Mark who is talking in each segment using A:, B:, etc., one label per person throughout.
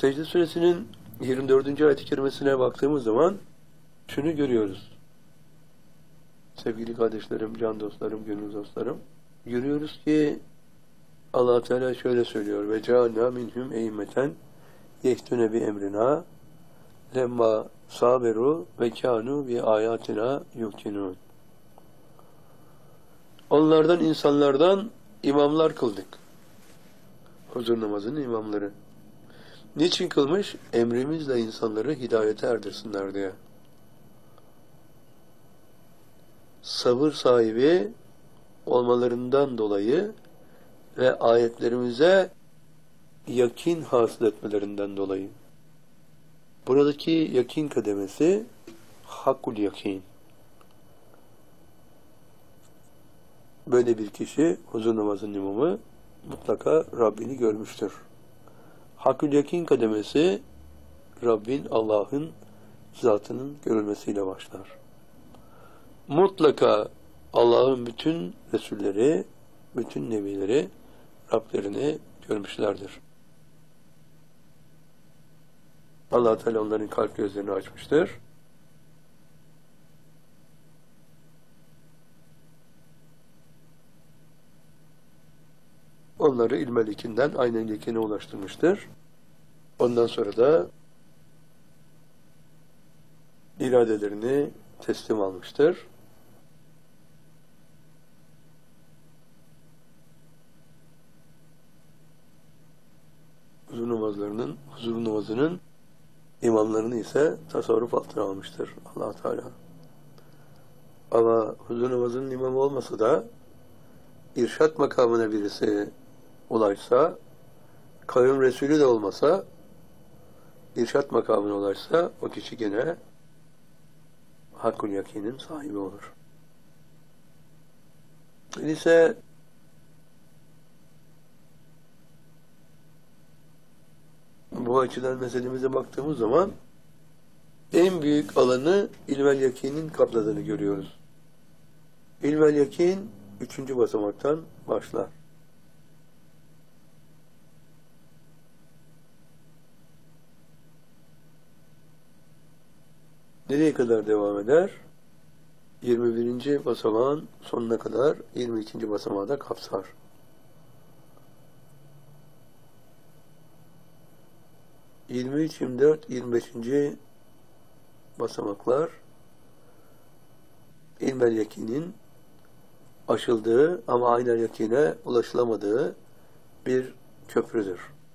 A: Secde Suresinin 24. ayet-i kerimesine baktığımız zaman şunu görüyoruz. Sevgili kardeşlerim, can dostlarım, gönül dostlarım. Görüyoruz ki Allah Teala şöyle söylüyor: ve cealna minhum e'immeten yehtune bi emrina lemma saberu ve kanu bi ayatina yuqinun. Onlardan, insanlardan imamlar kıldık. Huzur namazının imamları. Niçin kılmış? Emrimizle insanları hidayete erdirsinler diye. Sabır sahibi olmalarından dolayı ve ayetlerimize yakin hasıl etmelerinden dolayı. Buradaki yakin kademesi hakkul yakin. Böyle bir kişi huzur namazının imamı mutlaka Rabbini görmüştür. Hakkul yakin kademesi Rabbin, Allah'ın zatının görülmesiyle başlar. Mutlaka Allah'ın bütün Resulleri, bütün Nebileri Rablerini görmüşlerdir. Allah Teala onların kalp gözlerini açmıştır. Onları ilmel yakinden aynen yakine ulaştırmıştır. Ondan sonra da iradelerini teslim almıştır. Huzur namazının imamlarını ise tasarruf altına almıştır Allah Teala. Ama huzur namazının imamı olmasa da irşat makamına birisi ulaşsa, kavim Resulü de olmasa, irşat makamına ulaşsa, o kişi gene hakkul yakinin sahibi olur. Öyleyse bu açıdan meselemize baktığımız zaman en büyük alanı ilmel yakinin kapladığını görüyoruz. İlmel yakin 3. basamaktan başlar. Nereye kadar devam eder? 21. basamağın sonuna kadar 22. basamağı da kapsar. ...23, 24, 25. basamaklar... ilmel yakinin aşıldığı ama aynel yakine ulaşılamadığı bir köprüdür.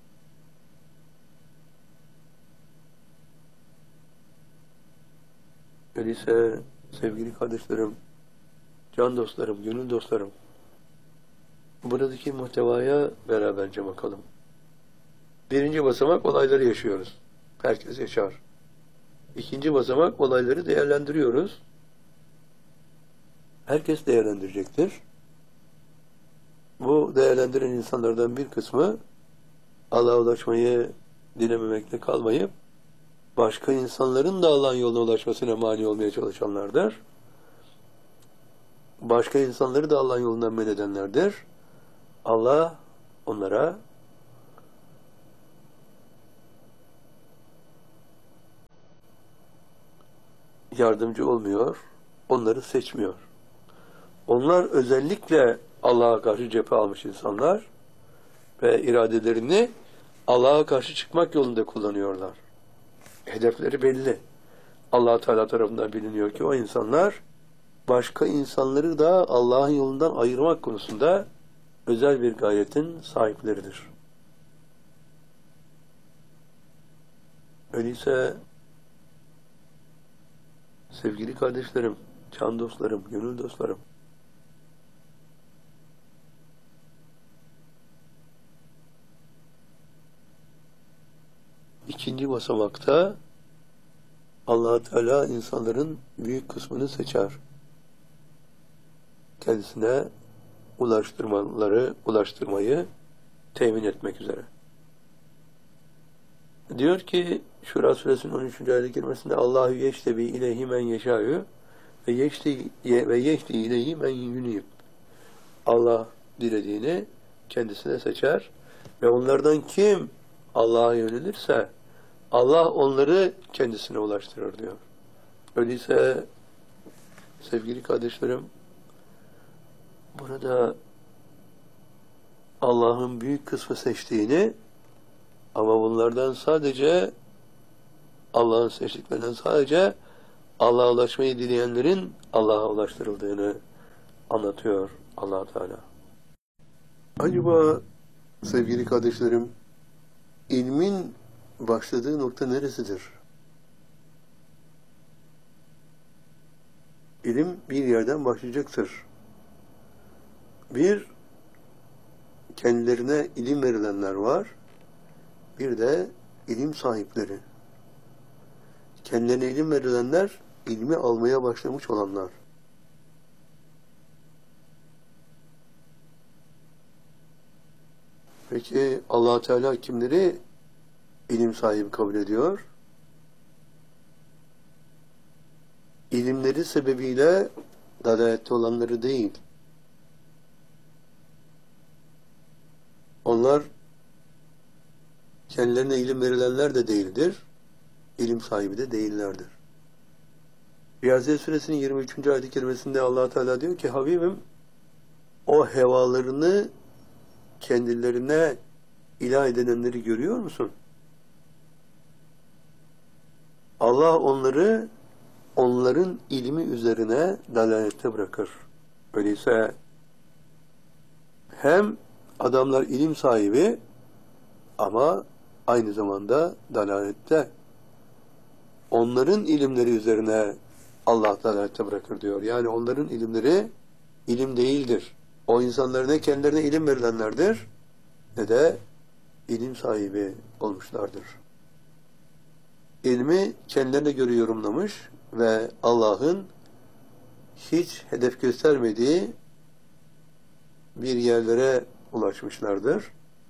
A: Öyleyse sevgili kardeşlerim, can dostlarım, gönül dostlarım, buradaki muhtevaya beraberce bakalım. 1. basamak olayları yaşıyoruz. Herkes yaşar. 2. basamak olayları değerlendiriyoruz. Herkes değerlendirecektir. Bu değerlendiren insanlardan bir kısmı Allah'a ulaşmayı dilememekle kalmayıp başka insanların da Allah'ın yoluna ulaşmasına mani olmaya çalışanlardır. Başka insanları da Allah'ın yolundan men edenlerdir. Allah onlara yardımcı olmuyor, onları seçmiyor. Onlar özellikle Allah'a karşı cephe almış insanlar ve iradelerini Allah'a karşı çıkmak yolunda kullanıyorlar. Hedefleri belli. Allah Teala tarafından biliniyor ki o insanlar başka insanları da Allah'ın yolundan ayırmak konusunda özel bir gayretin sahipleridir. Öyleyse sevgili kardeşlerim, can dostlarım, gönül dostlarım, İkinci basamakta Allah Teala insanların büyük kısmını seçer. Kendisine ulaştırmayı temin etmek üzere. Diyor ki Şura Suresinin 13. ayet-i kerimesinde Allahu yeştebi ileyhi men yeşâ'yu ve yeşti ileyhi men yunib. Allah dilediğini kendisine seçer ve onlardan kim Allah'a yönelirse Allah onları kendisine ulaştırır diyor. Öyleyse sevgili kardeşlerim, burada Allah'ın büyük kısmı seçtiğini ama bunlardan sadece Allah'ın seçtiklerinden sadece Allah'a ulaşmayı dileyenlerin Allah'a ulaştırıldığını anlatıyor Allah Teala. Acaba sevgili kardeşlerim, ilmin başladığı nokta neresidir? İlim bir yerden başlayacaktır. Bir, kendilerine ilim verilenler var. Bir de ilim sahipleri. Kendilerine ilim verilenler, ilmi almaya başlamış olanlar. Peki Allah Teala kimleri ilim sahibi kabul ediyor? İlimleri sebebiyle dalalette olanları değil. Onlar kendilerine ilim verilenler de değildir. İlim sahibi de değillerdir. Riyaziyet Suresinin 23. ayet-i kerimesinde Allah Teala diyor ki, Habibim, o hevalarını kendilerine ilah edinenleri görüyor musun? Allah onları onların ilmi üzerine dalalette bırakır. Öyleyse hem adamlar ilim sahibi ama aynı zamanda dalalette. Onların ilimleri üzerine Allah dalalette bırakır diyor. Yani onların ilimleri ilim değildir. O insanlar ne kendilerine ilim verilenlerdir ne de ilim sahibi olmuşlardır. İlmi kendilerine göre yorumlamış ve Allah'ın hiç hedef göstermediği bir yerlere ulaşmışlardır.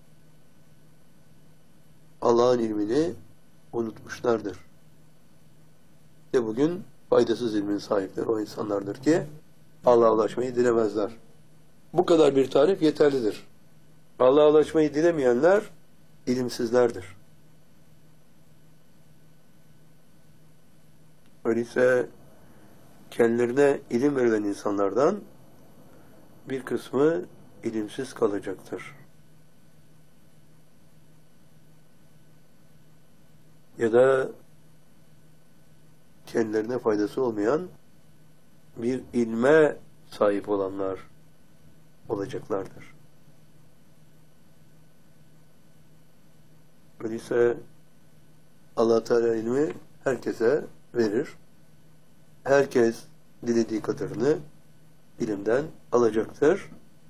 A: Allah'ın ilmini unutmuşlardır. İşte bugün faydasız ilmin sahipleri o insanlardır ki Allah'a ulaşmayı dilemezler. Bu kadar bir tarif yeterlidir. Allah'a ulaşmayı dilemeyenler ilimsizlerdir. Öyleyse kendilerine ilim verilen insanlardan bir kısmı ilimsiz kalacaktır. Ya da kendilerine faydası olmayan bir ilme sahip olanlar olacaklardır. Öyleyse Allah Teala ilmi herkese verir. Herkes dilediği kadarını ilimden alacaktır.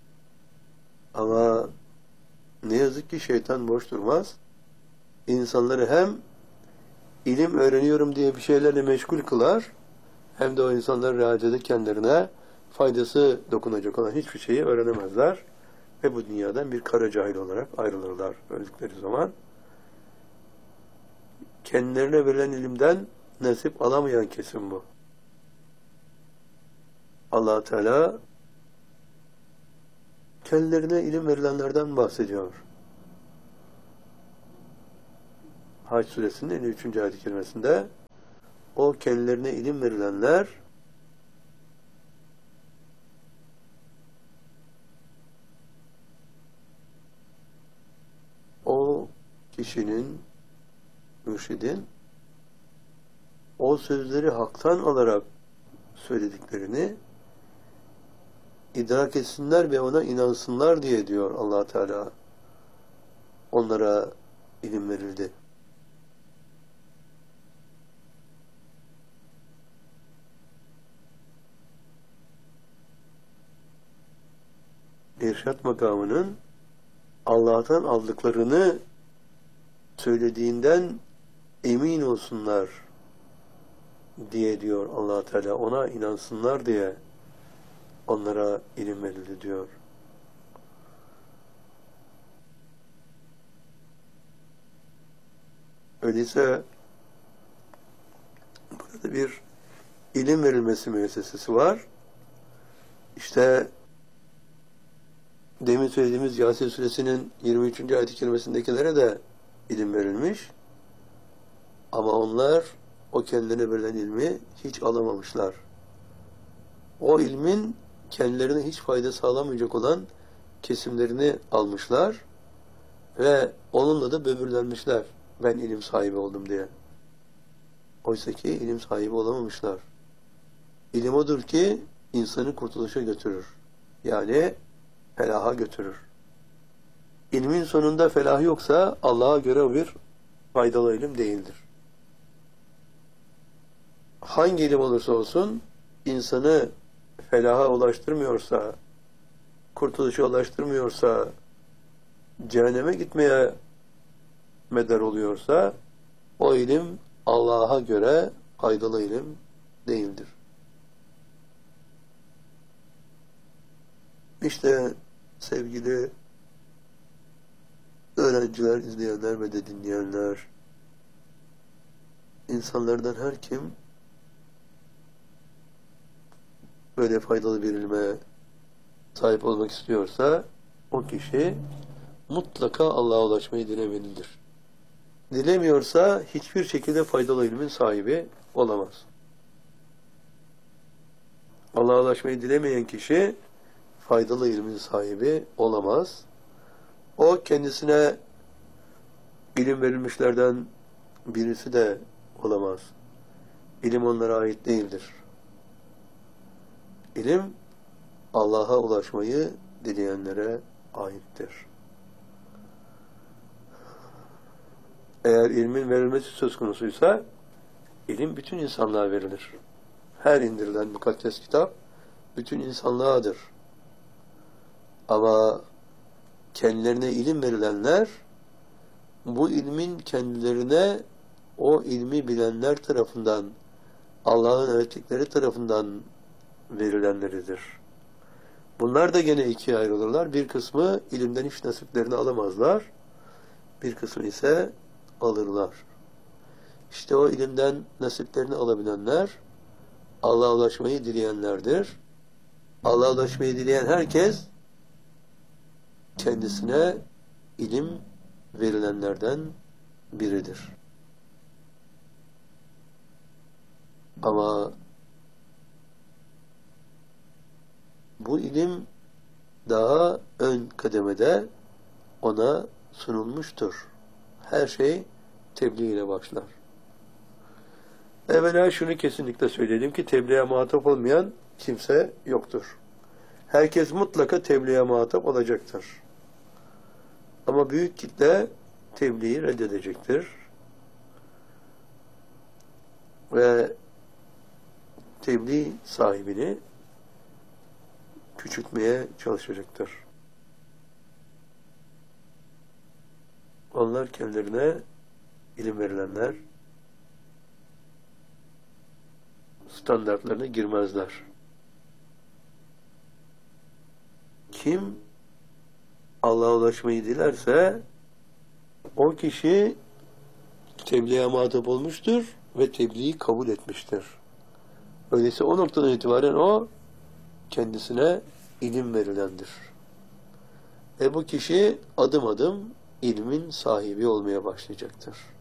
A: Ama ne yazık ki şeytan boş durmaz. İnsanları hem ilim öğreniyorum diye bir şeylerle meşgul kılar, hem de o insanların realde kendilerine faydası dokunacak olan hiçbir şeyi öğrenemezler. Ve bu dünyadan bir kara cahil olarak ayrılırlar öldükleri zaman. Kendilerine verilen ilimden nasip alamayan kesim bu. Allah Teala kendilerine ilim verilenlerden bahsediyor. Hac suresinin 53. ayet-i kerimesinde o kendilerine ilim verilenler o kişinin, mürşidin o sözleri haktan alarak söylediklerini idrak etsinler ve ona inansınlar diye diyor Allah Teala. Onlara ilim verildi. İrşad makamının Allah'tan aldıklarını söylediğinden emin olsunlar diye diyor Allah Teala. Ona inansınlar diye onlara ilim verildi diyor. Öyleyse burada bir ilim verilmesi müessesesi var. İşte demin söylediğimiz Yasin suresinin 23. ayet-i kerimesindekilere de ilim verilmiş. Ama onlar o kendilerine verilen ilmi hiç alamamışlar. O ilmin kendilerine hiç fayda sağlamayacak olan kesimlerini almışlar ve onunla da böbürlenmişler. Ben ilim sahibi oldum diye. Oysa ki ilim sahibi olamamışlar. İlim odur ki insanı kurtuluşa götürür. Yani felaha götürür. İlmin sonunda felah yoksa Allah'a göre bir faydalı ilim değildir. Hangi ilim olursa olsun insanı felaha ulaştırmıyorsa, kurtuluşa ulaştırmıyorsa, cehenneme gitmeye medar oluyorsa o ilim Allah'a göre faydalı ilim değildir. İşte sevgili öğrenciler, izleyenler ve de dinleyenler, insanlardan her kim böyle faydalı bir ilme sahip olmak istiyorsa o kişi mutlaka Allah'a ulaşmayı dilemelidir. Dilemiyorsa hiçbir şekilde faydalı ilmin sahibi olamaz. Allah'a ulaşmayı dilemeyen kişi faydalı ilmin sahibi olamaz. O kendisine ilim verilmişlerden birisi de olamaz. İlim onlara ait değildir. İlim Allah'a ulaşmayı dileyenlere aittir. Eğer ilmin verilmesi söz konusuysa ilim bütün insanlığa verilir. Her indirilen mukaddes kitap bütün insanlığadır. Ama kendilerine ilim verilenler bu ilmin kendilerine o ilmi bilenler tarafından, Allah'ın elçileri tarafından verilenleridir. Bunlar da gene ikiye ayrılırlar. Bir kısmı ilimden hiç nasiplerini alamazlar. Bir kısmı ise alırlar. İşte o ilimden nasiplerini alabilenler Allah'a ulaşmayı dileyenlerdir. Allah'a ulaşmayı dileyen herkes kendisine ilim verilenlerden biridir. Ama bu ilim daha ön kademede ona sunulmuştur. Her şey tebliğ ile başlar. Evvela şunu kesinlikle söyleyelim ki tebliğe muhatap olmayan kimse yoktur. Herkes mutlaka tebliğe muhatap olacaktır. Ama büyük kitle tebliği reddedecektir. Ve tebliğ sahibini küçültmeye çalışacaktır. Onlar kendilerine ilim verilenler standartlarına girmezler. Kim Allah'a ulaşmayı dilerse o kişi tebliğe muhatap olmuştur ve tebliği kabul etmiştir. Öyleyse o noktadan itibaren o kendisine ilim verilendir. Bu kişi adım adım ilmin sahibi olmaya başlayacaktır.